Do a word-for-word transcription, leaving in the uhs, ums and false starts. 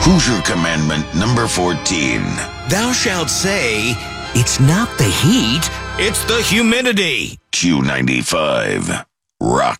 Hoosier Commandment number fourteen. Thou shalt say, it's not the heat, it's the humidity. Q ninety-five. Rock.